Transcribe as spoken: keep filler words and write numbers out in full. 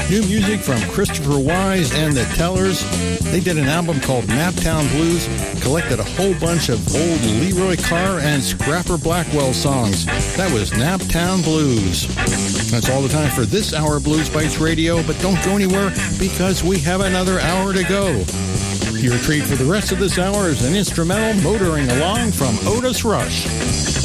New music from Christopher Wise and the Tellers. They did an album called Naptown Blues, collected a whole bunch of old Leroy Carr and Scrapper Blackwell songs. That was Naptown Blues. That's all the time for this hour of Blues Bites Radio, but don't go anywhere because we have another hour to go. Your treat for the rest of this hour is an instrumental motoring along from Otis Rush.